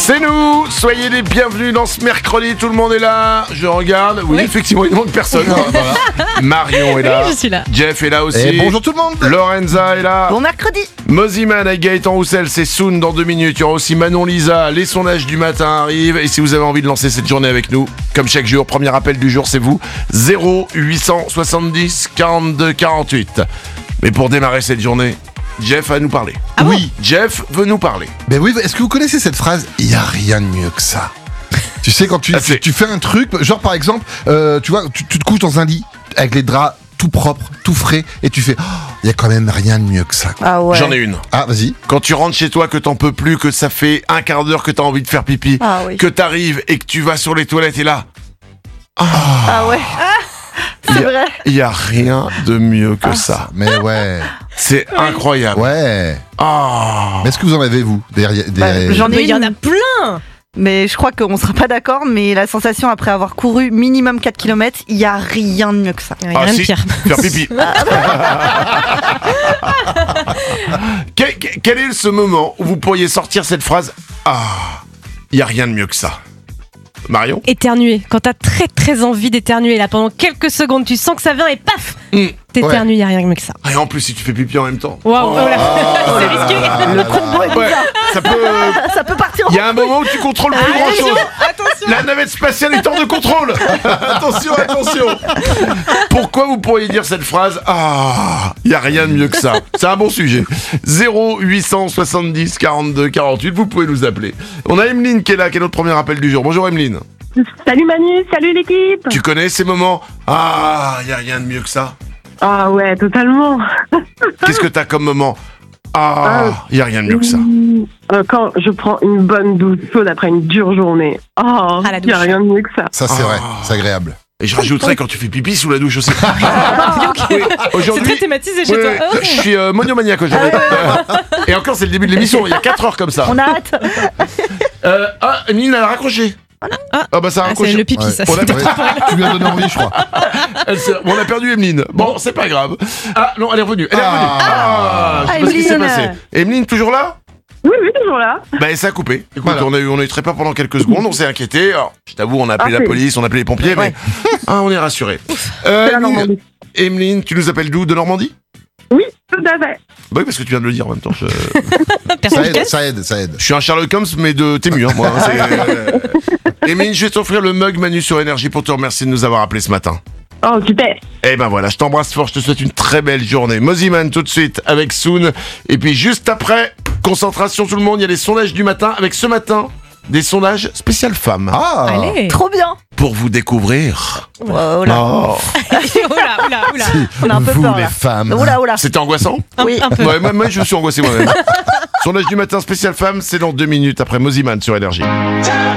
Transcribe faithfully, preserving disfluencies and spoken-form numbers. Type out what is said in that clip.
C'est nous, soyez les bienvenus dans ce mercredi, tout le monde est là. Je regarde, oui, oui. Effectivement il ne manque personne. Voilà. Marion est là, oui, je suis là. Jeff est là aussi. Et bonjour tout le monde. Lorenza est là. Bon mercredi. Moziman avec Gaëtan Roussel, c'est Soun dans deux minutes. Il y aura aussi Manon Lisa, les sondages du matin arrivent. Et si vous avez envie de lancer cette journée avec nous, comme chaque jour, premier appel du jour c'est vous, zéro huit cent soixante-dix quarante-deux quarante-huit. Mais pour démarrer cette journée, Jeff va nous parler. Ah oui, bon Jeff veut nous parler. Ben oui, est-ce que vous connaissez cette phrase « Il n'y a rien de mieux que ça ». Tu sais, quand tu, ah, tu, tu fais un truc, genre par exemple, euh, tu vois, tu, tu te couches dans un lit avec les draps tout propres, tout frais, et tu fais oh, « Il n'y a quand même rien de mieux que ça ». Ah ouais. J'en ai une. Ah, vas-y. Quand tu rentres chez toi, que t'en peux plus, que ça fait un quart d'heure que t'as envie de faire pipi, ah, oui. que t'arrives et que tu vas sur les toilettes et là... Ah, ah ouais. Ah, c'est y a, vrai. Il n'y a rien de mieux que ah, ça. Mais ouais. C'est oui. incroyable. Ouais. Oh. Mais est-ce que vous en avez, vous des, des... Bah, J'en ai. Il y en a plein. Mais je crois qu'on sera pas d'accord, mais la sensation après avoir couru minimum quatre kilomètres, il n'y a rien de mieux que ça. Il y a ah, rien si. de pire. Faire pipi. quel, quel est ce moment où vous pourriez sortir cette phrase « Ah, il n'y a rien de mieux que ça ». Marion ? Éternuer. Quand t'as très très envie d'éternuer, là, pendant quelques secondes, tu sens que ça vient et paf mmh. T'éternues, il ouais. n'y a rien de mieux que ça. Et en plus, si tu fais pipi en même temps. Waouh, wow, oh là, oh c'est risqué. Le combo est ouais, ça peut, euh, ça peut partir. Il y a un moment où tu contrôles plus ah, grand chose. Attention. La navette spatiale est hors de contrôle. Attention, attention. Pourquoi vous pourriez dire cette phrase ? Ah, il n'y a rien de mieux que ça. C'est un bon sujet. zéro huit cent soixante-dix quarante-deux quarante-huit, vous pouvez nous appeler. On a Emeline qui est là, qui est notre premier appel du jour. Bonjour Emeline. Salut Manu, salut l'équipe. Tu connais ces moments ? Ah, il n'y a rien de mieux que ça. Ah ouais, totalement. Qu'est-ce que t'as comme moment ? Ah, il n'y a rien de mieux que ça. Euh, quand je prends une bonne douche chaude après une dure journée. Oh, il n'y a rien de mieux que ça. Ça c'est ah. vrai, c'est agréable. Et je rajouterais quand tu fais pipi sous la douche aussi. Ah, okay. Oui, aujourd'hui, c'est très thématisé chez oui, toi. Oui, je suis euh, monomaniaque aujourd'hui. Et encore, c'est le début de l'émission, il y a quatre heures comme ça. On a hâte. Euh, ah, Emeline, elle a raccroché. Ah, ah bah ça a ah, raccroché. C'est le pipi, ouais. ça. On a, tu lui as donné envie, je crois. Elle bon, on a perdu Emeline. Bon, c'est pas grave. Ah non, elle est revenue. Elle est revenue. Ah, ah, je sais pas ce qui s'est passé. Emeline, toujours là ? Oui, oui, toujours là. Bah, ça a coupé. Écoute, voilà. on, a eu, on a eu très peur pendant quelques secondes, on s'est inquiété. Alors, je t'avoue, on a appelé ah, la police, on a appelé les pompiers, ouais. mais ah, on est rassurés. Euh, Emeline, Emeline, tu nous appelles d'où ? De Normandie ? Oui, tout à fait. Bah oui, parce que tu viens de le dire en même temps. Je... ça aide, ça aide, ça aide. Je suis un Sherlock Holmes, mais de Tému, hein, moi. Hein, c'est... Emeline, je vais t'offrir le mug Manu sur Énergie pour te remercier de nous avoir appelés ce matin. Oh, super. Eh ben voilà, je t'embrasse fort, je te souhaite une très belle journée. Moziman tout de suite avec Soun. Et puis juste après, concentration tout le monde, il y a les sondages du matin. Avec ce matin, des sondages spécial femmes. Ah, allez. Trop bien. Pour vous découvrir. Oh là. Oh. oula, oula, oula. On a un peu vous peur, les là. femmes. Oula, oula. C'était angoissant ? Oui. Un peu. Ouais, moi, moi je suis angoissé moi-même. Sondage du matin spécial femmes, c'est dans deux minutes après Moziman sur Énergie.